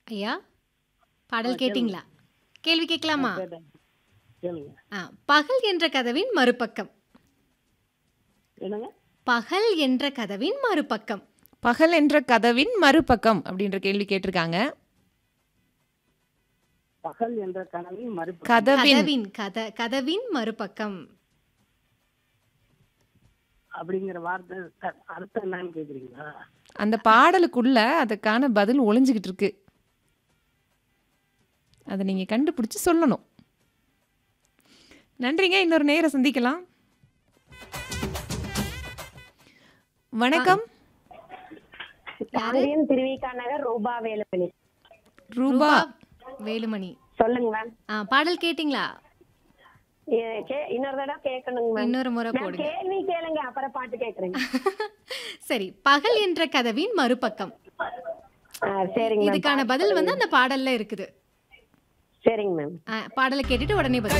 ஐயா, ஆ பாடல் கேளுங்க. கேட்டீங்களா? கேள்வி கேட்கலாமா? கேட்டேன். கேளுங்க. பகல் என்ற கதவின் மறுபக்கம். என்னங்க? பகல் என்ற கதவின் மறுபக்கம். பகல் என்ற கதவின் மறுபக்கம் அப்படின்ற கேள்வி கேட்டிருக்காங்க. பகல் என்ற கனவின் மறுபக்கம். கதவின் கதவின் மறுபக்கம். அப்படிங்கிற வார்த்தை அர்த்தம் என்னன்னு கேக்குறீங்களா? அந்த பாடலுக்குள்ள அதுக்கான பதில் ஒளிஞ்சுகிட்டு இருக்கு. அதை நீங்க கண்டுபிடிச்சு சொல்லணும். நன்றிங்க. இன்னொரு நேரம் சந்திக்கலாம். வணக்கம். யாரு? திருவிக்கா நகர் ரூபா வேலுமணி. ரூபா. வேலுமணி. சொல்லுங்க மேம். பாடல் கேட்டீங்களா? இன்னொரு தடவை கேட்கணுங்க மேம். இன்னொரு முறை மேம், போடுங்க. கேள்வி கேளுங்க, அப்புறம் பாட்டு கேக்குறேங்க. சரி, பகல் என்ற கதவின் மறுபக்கம். சரிங்க மேம். இதுக்கான பதில் வந்து அந்த பாடல்ல இருக்குது. சரிங்க மேம். பாடலை கேட்டுட்டு உடனே பதில்